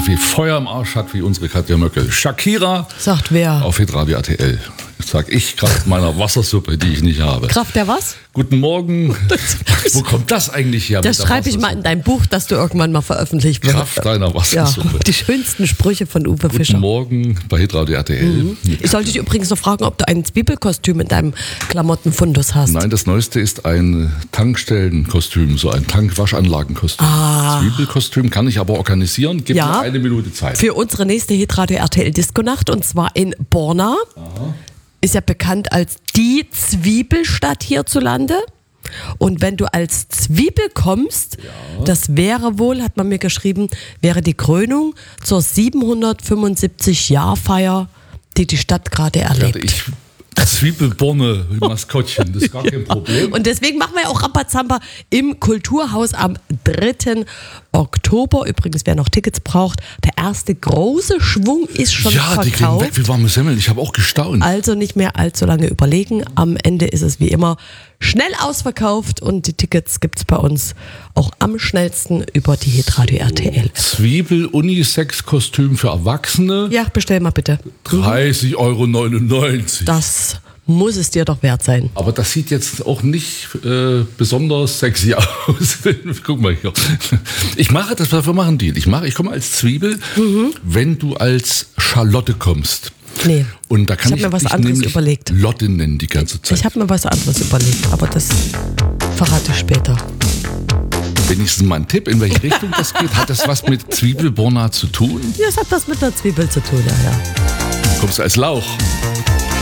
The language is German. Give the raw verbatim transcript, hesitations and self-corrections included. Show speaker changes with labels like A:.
A: viel Feuer im Arsch hat wie unsere Katja Möckel. Shakira.
B: Sagt wer?
A: Auf Hitradio R T L. Jetzt sag ich Kraft meiner Wassersuppe, die ich nicht habe.
B: Kraft der was?
A: Guten Morgen. Wo kommt das eigentlich her?
B: Das schreibe ich mal in dein Buch, das du irgendwann mal veröffentlicht wirst.
A: Kraft deiner Wassersuppe.
B: Ja, die schönsten Sprüche von Uwe
A: Guten
B: Fischer.
A: Morgen bei Hitradio R T L.
B: Mhm. Ich sollte dich übrigens noch fragen, ob du ein Zwiebelkostüm in deinem Klamottenfundus hast.
A: Nein, das Neueste ist ein Tankstellenkostüm, so ein Tankwaschanlagenkostüm.
B: Ah.
A: Zwiebelkostüm kann ich aber organisieren. Gib
B: Ja.
A: mir eine Minute Zeit.
B: Für unsere nächste Hitradio R T L Disco-Nacht, und zwar in Borna.
A: Aha.
B: Ist ja bekannt als die Zwiebelstadt hierzulande. Und wenn du als Zwiebel kommst, ja. das wäre wohl, hat man mir geschrieben, wäre die Krönung zur siebenhundertfünfundsiebzig-Jahrfeier, die die Stadt gerade erlebt.
A: Werde ich Zwiebelborne, Maskottchen, das ist gar kein Problem.
B: Und deswegen machen wir auch Rambazamba im Kulturhaus am dritten Oktober. Übrigens, wer noch Tickets braucht, der erste große Schwung ist schon
A: ja,
B: verkauft.
A: die gehen weg wie warme Semmeln. Ich habe auch gestaunt.
B: Also nicht mehr allzu lange überlegen. Am Ende ist es wie immer schnell ausverkauft und die Tickets gibt es bei uns auch am schnellsten über die Hitradio R T L.
A: Zwiebel-Unisex-Kostüm für Erwachsene.
B: Ja, bestell mal bitte.
A: dreißig Euro neunundneunzig.
B: Das muss es dir doch wert sein.
A: Aber das sieht jetzt auch nicht äh, besonders sexy aus. Guck mal hier. Ich mache das, dafür machen die. Ich mache, ich komme als Zwiebel, mhm. wenn du als Charlotte kommst.
B: Nee.
A: Und da kann
B: ich
A: ich,
B: habe mir was
A: dich
B: anderes
A: nämlich
B: überlegt.
A: Lotte nennen die ganze Zeit.
B: Ich habe mir was anderes überlegt, aber das verrate ich später.
A: Wenigstens mal ein Tipp, in welche Richtung das geht. Hat das was mit Zwiebelborna zu tun?
B: Ja, es hat was mit einer Zwiebel zu tun, ja. ja.
A: Kommst du als Lauch?